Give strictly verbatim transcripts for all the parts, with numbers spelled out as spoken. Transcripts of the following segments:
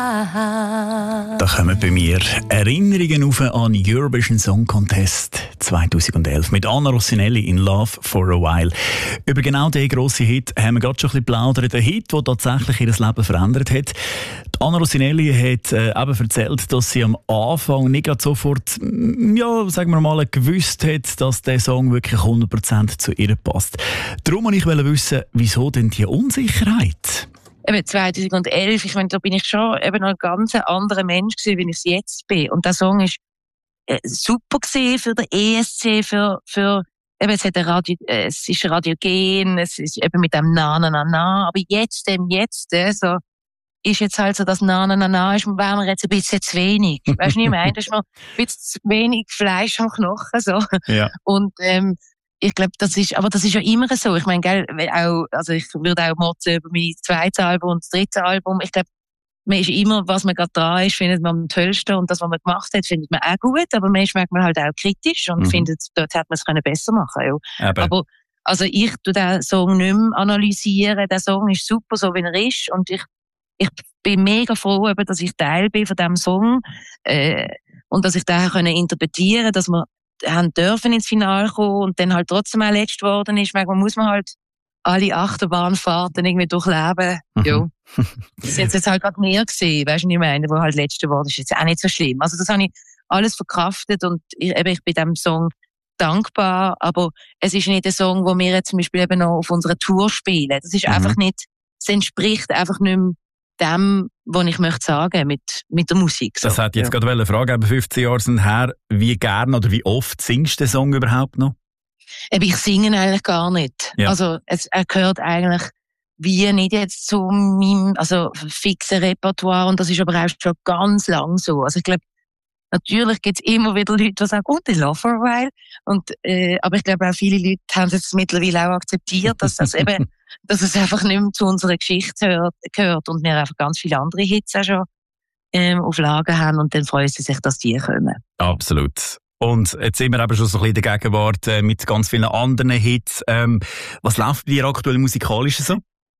Da kommen bei mir Erinnerungen auf an den Eurovision Song Contest zweitausendelf mit Anna Rossinelli in Love for a While. Über genau diesen grossen Hit haben wir gerade schon ein bisschen geplaudert. Ein Hit, der tatsächlich ihr Leben verändert hat. Die Anna Rossinelli hat äh, eben erzählt, dass sie am Anfang nicht gerade sofort, ja, sagen wir mal, gewusst hat, dass der Song wirklich hundert Prozent zu ihr passt. Darum wollte ich wissen, wieso denn die Unsicherheit? Eben zweitausendelf, ich meine, da bin ich schon eben noch ein ganz anderer Mensch gewesen, wie ich es jetzt bin. Und der Song ist äh, super gewesen für den E S C, für, für, eben, es hat ein Radio, äh, es ist radiogen, es ist eben mit dem Na, Na, Na, Na. Aber jetzt, dem Jetzt, äh, so, ist jetzt halt so, das Na, Na, Na, Na, ist, wäre mir jetzt ein bisschen zu wenig. Weißt du, was ich meine? Das ist mir ein bisschen zu wenig Fleisch am Knochen, so. Ja. Und, ähm, ich glaube, das ist, aber das ist ja immer so. Ich meine, gell, auch, also ich würde auch motzen über mein zweites Album und das dritte Album. Ich glaube, man ist immer, was man gerade dran ist, findet man am tollsten und das, was man gemacht hat, findet man auch gut, aber manchmal merkt man halt auch kritisch und Mhm. findet, dort hätte man es können besser machen können. Ja. Eben. Aber, also ich tu den Song nicht mehr analysieren. Der Song ist super, so wie er ist und ich, ich bin mega froh, eben, dass ich Teil bin von diesem Song, äh, und dass ich den können interpretieren, dass wir haben dürfen ins Finale kommen und dann halt trotzdem auch letzt geworden ist. Manchmal muss man halt alle Achterbahnfahrten irgendwie durchleben. Mhm. Ja. Das ist jetzt halt gerade mehr gewesen, weißt du, was ich meine, wo halt letzte geworden ist. Jetzt auch nicht so schlimm. Also das habe ich alles verkraftet und ich, eben, ich bin diesem Song dankbar, aber es ist nicht ein Song, wo wir jetzt zum Beispiel eben noch auf unserer Tour spielen. Das ist Mhm. einfach nicht, es entspricht einfach nicht mehr dem, was ich möchte sagen mit, mit der Musik. So. Das hat jetzt ja. gerade eine Frage, eben fünfzehn Jahre sind her. Wie gern oder wie oft singst du den Song überhaupt noch? Eben, ich singe eigentlich gar nicht. Ja. Also, es, er gehört eigentlich wie nicht jetzt zu meinem, also, fixen Repertoire und das ist aber auch schon ganz lang so. Also, ich glaube, natürlich gibt es immer wieder Leute, die sagen, oh, die Love for a While. Und, äh, aber ich glaube auch viele Leute haben es jetzt mittlerweile auch akzeptiert, dass das eben, dass es einfach nicht mehr zu unserer Geschichte gehört, gehört und wir einfach ganz viele andere Hits auch schon, ähm, auf Lager haben und dann freuen sie sich, dass die kommen. Absolut. Und jetzt sind wir eben schon so ein bisschen in der Gegenwart äh, mit ganz vielen anderen Hits. Ähm, was läuft bei dir aktuell musikalisch so?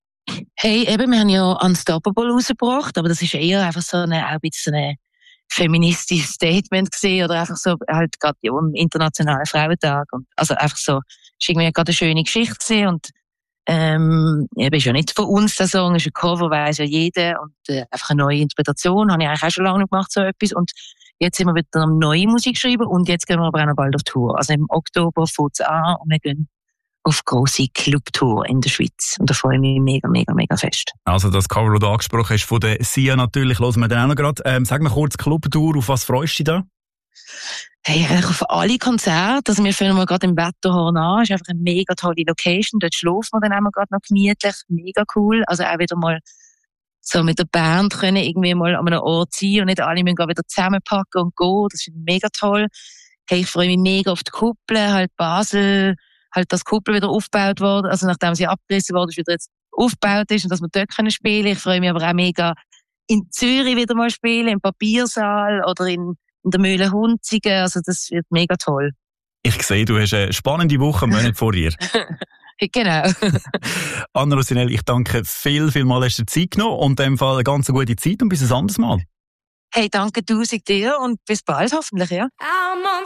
Hey, eben, wir haben ja Unstoppable rausgebracht, aber das ist eher einfach so eine, auch ein bisschen so eine feministisches Statement gesehen oder einfach so halt gerade ja, am Internationalen Frauentag und also einfach so, ist irgendwie gerade eine schöne Geschichte gesehen und ähm, eben ist ja nicht von uns der Song, ist ein Cover, weiss ja jeder und äh, einfach eine neue Interpretation, habe ich eigentlich auch schon lange nicht gemacht, so etwas und jetzt sind wir wieder am neue Musik schreiben und jetzt gehen wir aber auch noch bald auf Tour. Also im Oktober fängt es an und wir gehen auf grosse Clubtour in der Schweiz. Und da freue ich mich mega, mega, mega fest. Also das Cover, das du angesprochen hast, von der Sia natürlich, hören wir dann auch noch gerade. Ähm, sag mal kurz, Clubtour, auf was freust du dich da? Hey, eigentlich auf alle Konzerte. Also wir fühlen wir gerade im Wetterhorn an. Ist einfach eine mega tolle Location. Dort schlafen wir dann auch gerade noch gemütlich. Mega cool. Also auch wieder mal so mit der Band können irgendwie mal an einem Ort sein und nicht alle müssen wieder zusammenpacken und gehen. Das finde ich mega toll. Hey, ich freue mich mega auf die Kuppel, halt Basel, halt das Kuppel wieder aufgebaut wurde, also nachdem sie abgerissen wurde, ist wieder jetzt aufgebaut ist und dass wir dort können spielen. Ich freue mich aber auch mega in Zürich wieder mal spielen, im Papiersaal oder in, in der Mühle Hunzigen. Also das wird mega toll. Ich sehe, du hast eine spannende Woche, einen Monat vor dir. Genau. Anna Rossinelli, ich danke viel, viel mal, hast du dir Zeit genommen und in dem Fall eine ganz gute Zeit und bis ein anderes Mal. Hey, danke tausend dir und bis bald hoffentlich, ja.